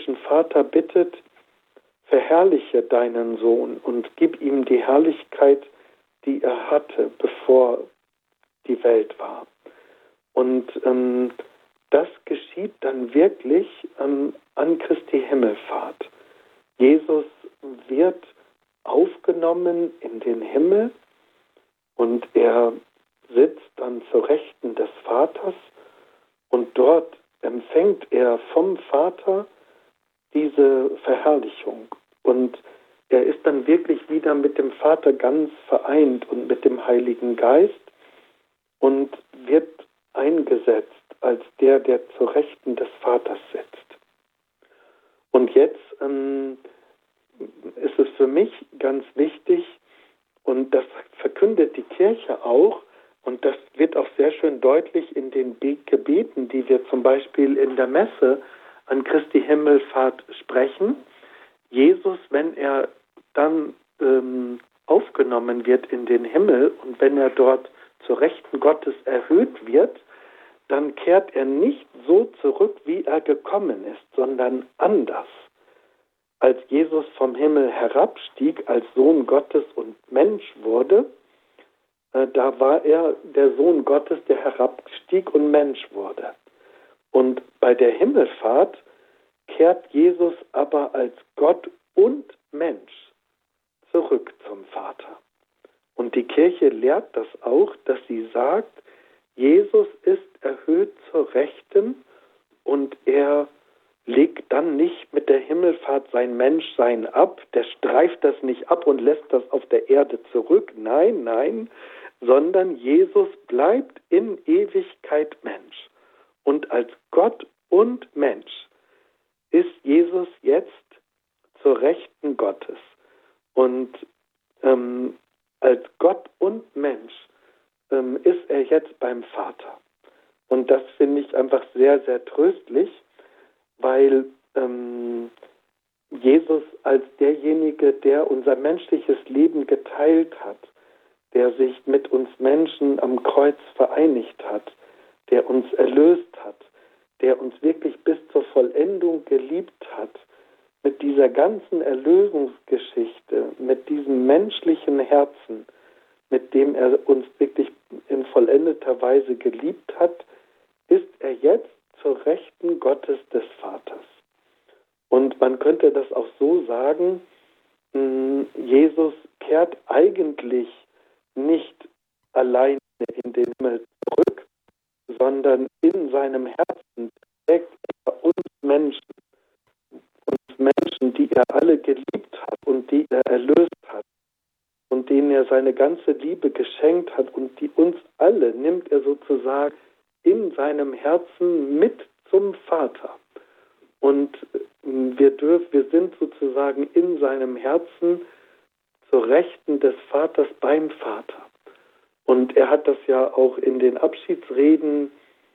himmlischen Vater bittet, verherrliche deinen Sohn und gib ihm die Herrlichkeit, die er hatte, bevor die Welt war. Und das geschieht dann wirklich an Christi Himmelfahrt. Jesus wird aufgenommen in den Himmel und er sitzt dann zur Rechten des Vaters und dort empfängt er vom Vater diese Verherrlichung. Und er ist dann wirklich wieder mit dem Vater ganz vereint und mit dem Heiligen Geist und wird eingesetzt als der zur Rechten des Vaters sitzt. Und jetzt ist es für mich ganz wichtig, und das verkündet die Kirche auch, und das wird auch sehr schön deutlich in den Gebeten, die wir zum Beispiel in der Messe an Christi Himmelfahrt sprechen. Jesus, wenn er dann aufgenommen wird in den Himmel und wenn er dort zur Rechten Gottes erhöht wird, dann kehrt er nicht so zurück, wie er gekommen ist, sondern anders. Als Jesus vom Himmel herabstieg, als Sohn Gottes und Mensch wurde, da war er der Sohn Gottes, der herabstieg und Mensch wurde. Und bei der Himmelfahrt kehrt Jesus aber als Gott und Mensch zurück zum Vater. Und die Kirche lehrt das auch, dass sie sagt, Jesus ist erhöht zur Rechten und er legt dann nicht mit der Himmelfahrt sein Menschsein ab, der streift das nicht ab und lässt das auf der Erde zurück. Nein, nein, sondern Jesus bleibt in Ewigkeit Mensch. Und als Gott und Mensch ist Jesus jetzt zur Rechten Gottes. Und als Gott und Mensch ist er jetzt beim Vater. Und das finde ich einfach sehr, sehr tröstlich, weil Jesus als derjenige, der unser menschliches Leben geteilt hat, der sich mit uns Menschen am Kreuz vereinigt hat, der uns erlöst hat, der uns wirklich bis zur Vollendung geliebt hat, mit dieser ganzen Erlösungsgeschichte, mit diesem menschlichen Herzen, mit dem er uns wirklich in vollendeter Weise geliebt hat, ist er jetzt zur Rechten Gottes des Vaters. Und man könnte das auch so sagen, Jesus kehrt eigentlich nicht alleine in den Himmel zurück, sondern in seinem Herzen trägt er uns Menschen, die er alle geliebt hat und die er erlöst hat und denen er seine ganze Liebe geschenkt hat und die uns alle nimmt er sozusagen in seinem Herzen mit zum Vater. Und wir sind sozusagen in seinem Herzen zur Rechten des Vaters beim Vater. Und er hat das ja auch in den Abschiedsreden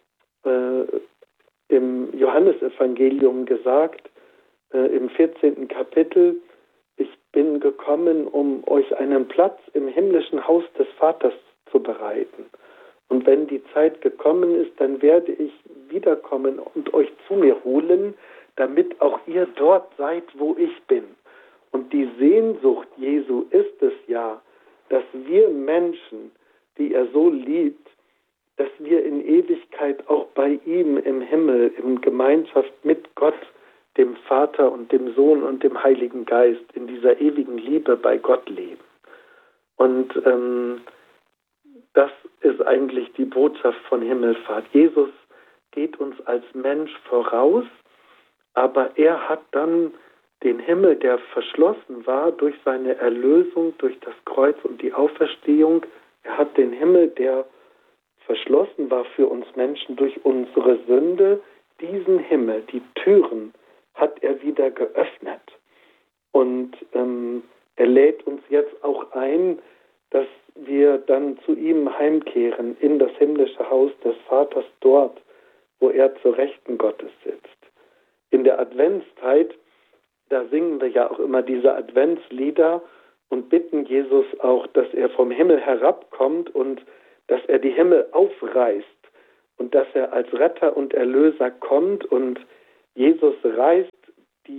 im Johannesevangelium gesagt, im 14. Kapitel, ich bin gekommen, um euch einen Platz im himmlischen Haus des Vaters zu bereiten. Und wenn die Zeit gekommen ist, dann werde ich wiederkommen und euch zu mir holen, damit auch ihr dort seid, wo ich bin. Und die Sehnsucht Jesu ist es ja, dass wir Menschen, die er so liebt, dass wir in Ewigkeit auch bei ihm im Himmel, in Gemeinschaft mit Gott, dem Vater und dem Sohn und dem Heiligen Geist, in dieser ewigen Liebe bei Gott leben. Und das ist eigentlich die Botschaft von Himmelfahrt. Jesus geht uns als Mensch voraus, aber er hat dann den Himmel, der verschlossen war durch seine Erlösung, durch das Kreuz und die Auferstehung. Er hat den Himmel, der verschlossen war für uns Menschen durch unsere Sünde, diesen Himmel, die Türen, hat er wieder geöffnet. Und er lädt uns jetzt auch ein, dass wir dann zu ihm heimkehren in das himmlische Haus des Vaters dort, wo er zur Rechten Gottes sitzt. In der Adventszeit, da singen wir ja auch immer diese Adventslieder und bitten Jesus auch, dass er vom Himmel herabkommt und dass er die Himmel aufreißt und dass er als Retter und Erlöser kommt und Jesus reißt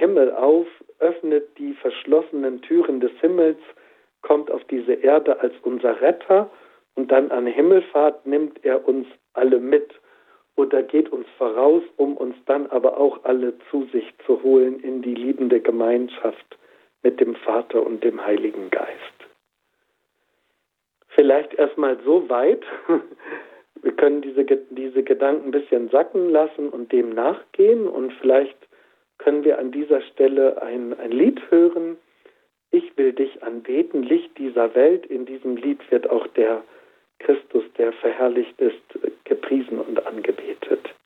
Himmel auf, öffnet die verschlossenen Türen des Himmels, kommt auf diese Erde als unser Retter und dann an Himmelfahrt nimmt er uns alle mit oder geht uns voraus, um uns dann aber auch alle zu sich zu holen in die liebende Gemeinschaft mit dem Vater und dem Heiligen Geist. Vielleicht erstmal so weit. Wir können diese Gedanken ein bisschen sacken lassen und dem nachgehen und vielleicht können wir an dieser Stelle ein Lied hören. Ich will dich anbeten, Licht dieser Welt. In diesem Lied wird auch der Christus, der verherrlicht ist, gepriesen und angebetet.